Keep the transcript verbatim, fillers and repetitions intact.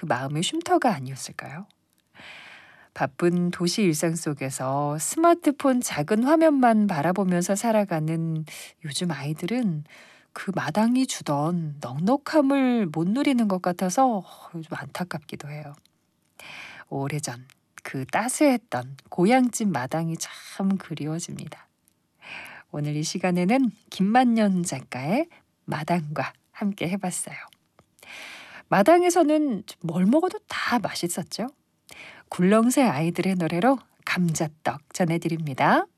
그 마음의 쉼터가 아니었을까요? 바쁜 도시 일상 속에서 스마트폰 작은 화면만 바라보면서 살아가는 요즘 아이들은 그 마당이 주던 넉넉함을 못 누리는 것 같아서 요즘 안타깝기도 해요. 오래전 그 따스했던 고향집 마당이 참 그리워집니다. 오늘 이 시간에는 김만년 작가의 마당과 함께 해봤어요. 마당에서는 뭘 먹어도 다 맛있었죠. 굴렁쇠 아이들의 노래로 감자떡 전해드립니다.